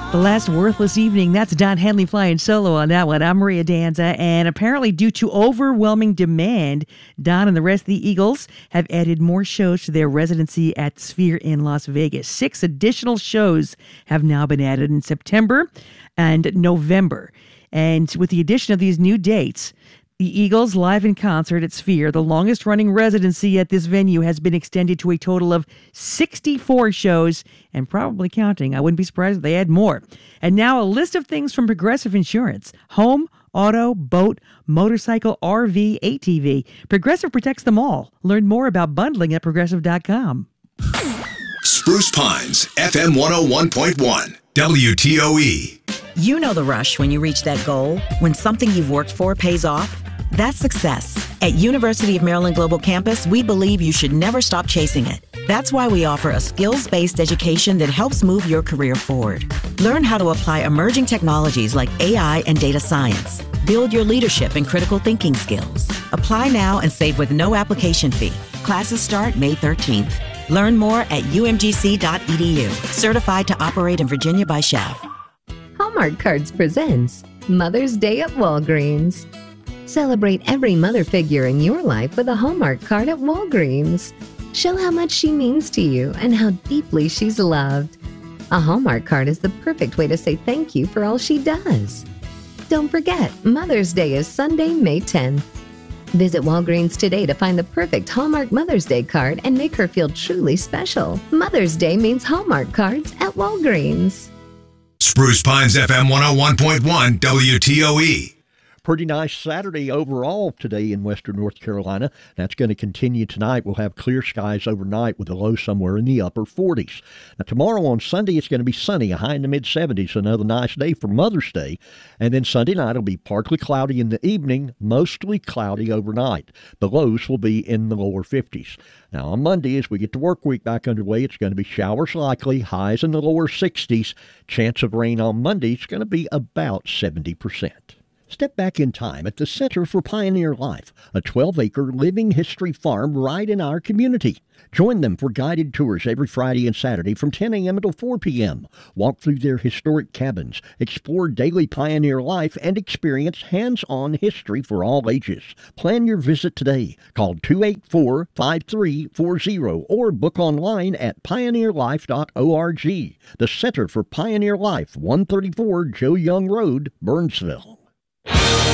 The Last Worthless Evening. That's Don Henley flying solo on that one. I'm Maria Danza, and apparently due to overwhelming demand, Don and the rest of the Eagles have added more shows to their residency at Sphere in Las Vegas. 6 additional shows have now been added in September and November. And with the addition of these new dates, the Eagles live in concert at Sphere, the longest-running residency at this venue, has been extended to a total of 64 shows, and probably counting. I wouldn't be surprised if they add more. And now a list of things from Progressive Insurance: home, auto, boat, motorcycle, RV, ATV. Progressive protects them all. Learn more about bundling at Progressive.com. Spruce Pines, FM 101.1, WTOE. You know the rush when you reach that goal, when something you've worked for pays off. That's success. At University of Maryland Global Campus, we believe you should never stop chasing it. That's why we offer a skills-based education that helps move your career forward. Learn how to apply emerging technologies like AI and data science. Build your leadership and critical thinking skills. Apply now and save with no application fee. Classes start May 13th. Learn more at umgc.edu. Certified to operate in Virginia by Chev. Hallmark Cards presents Mother's Day at Walgreens. Celebrate every mother figure in your life with a Hallmark card at Walgreens. Show how much she means to you and how deeply she's loved. A Hallmark card is the perfect way to say thank you for all she does. Don't forget, Mother's Day is Sunday, May 10th. Visit Walgreens today to find the perfect Hallmark Mother's Day card and make her feel truly special. Mother's Day means Hallmark cards at Walgreens. Spruce Pines, FM 101.1, WTOE. Pretty nice Saturday overall today in western North Carolina. That's going to continue tonight. We'll have clear skies overnight with a low somewhere in the upper 40s. Now, tomorrow on Sunday, it's going to be sunny, a high in the mid-70s, another nice day for Mother's Day. And then Sunday night will be partly cloudy in the evening, mostly cloudy overnight. The lows will be in the lower 50s. Now, on Monday, as we get the work week back underway, it's going to be showers likely, highs in the lower 60s. Chance of rain on Monday is going to be about 70%. Step back in time at the Center for Pioneer Life, a 12-acre living history farm right in our community. Join them for guided tours every Friday and Saturday from 10 a.m. until 4 p.m. Walk through their historic cabins, explore daily pioneer life, and experience hands-on history for all ages. Plan your visit today. Call 284-5340 or book online at pioneerlife.org. The Center for Pioneer Life, 134 Joe Young Road, Burnsville.